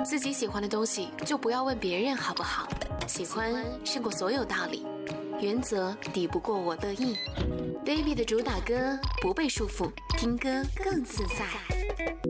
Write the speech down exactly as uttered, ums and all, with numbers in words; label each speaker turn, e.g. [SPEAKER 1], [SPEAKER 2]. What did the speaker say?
[SPEAKER 1] 自己喜欢的东西就不要问别人好不好，喜欢胜过所有道理，原则抵不过我乐意。Baby 的主打歌不被束缚，听歌更自在。